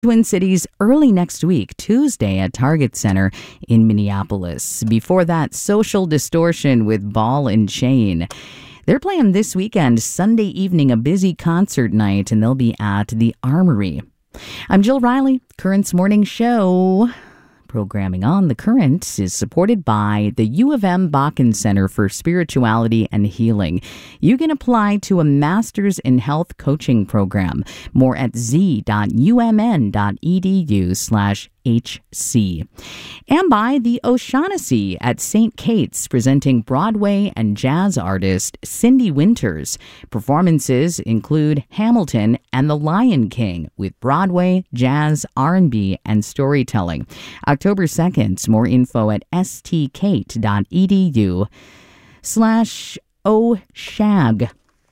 Twin Cities early next week, Tuesday at Target Center in Minneapolis. Before that, Social Distortion with Ball and Chain. They're playing this weekend, Sunday evening, a busy concert night, and they'll be at the Armory. I'm Jill Riley, Current's Morning Show. Programming on The Current is supported by the U of M Bakken Center for Spirituality and Healing. You can apply to a Master's in Health Coaching program. More at z.umn.edu/HC. And by the O'Shaughnessy at St. Kate's, presenting Broadway and jazz artist Cindy Winters. Performances include Hamilton and The Lion King with Broadway, jazz, R&B, and storytelling. October 2nd. More info at stkate.edu/OSHAG.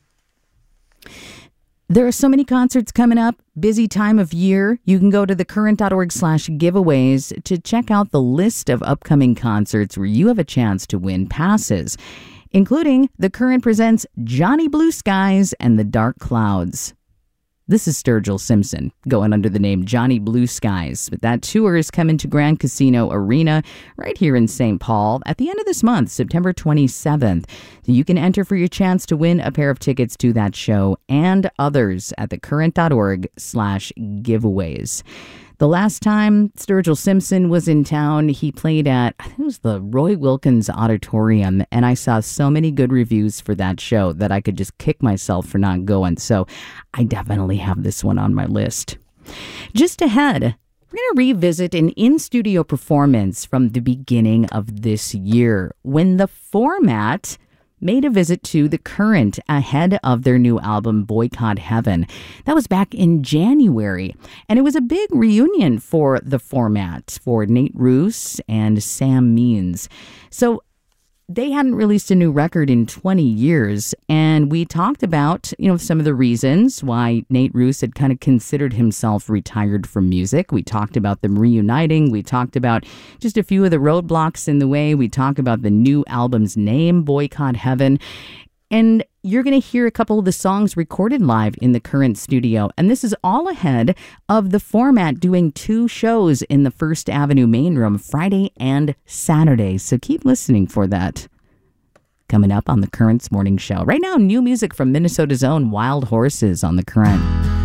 There are so many concerts coming up. Busy time of year. You can go to thecurrent.org/giveaways to check out the list of upcoming concerts where you have a chance to win passes, including The Current presents Johnny Blue Skies and the Dark Clouds. This is Sturgill Simpson, going under the name Johnny Blue Skies. But that tour is coming to Grand Casino Arena right here in St. Paul at the end of this month, September 27th. So you can enter for your chance to win a pair of tickets to that show and others at thecurrent.org/giveaways. The last time Sturgill Simpson was in town, he played at, I think it was the Roy Wilkins Auditorium, and I saw so many good reviews for that show that I could just kick myself for not going. So I definitely have this one on my list. Just ahead, we're going to revisit an in-studio performance from the beginning of this year when the Format made a visit to The Current ahead of their new album, Boycott Heaven. That was back in January. And it was a big reunion for The Format, for Nate Ruess and Sam Means. So they hadn't released a new record in 20 years. And we talked about, some of the reasons why Nate Ruess had kind of considered himself retired from music. We talked about them reuniting. We talked about just a few of the roadblocks in the way. We talked about the new album's name, Boycott Heaven. And you're going to hear a couple of the songs recorded live in the Current studio. And this is all ahead of the Format doing 2 shows in the First Avenue main room, Friday and Saturday. So keep listening for that. Coming up on the Current's Morning Show. Right now, new music from Minnesota's own Wild Horses on the Current.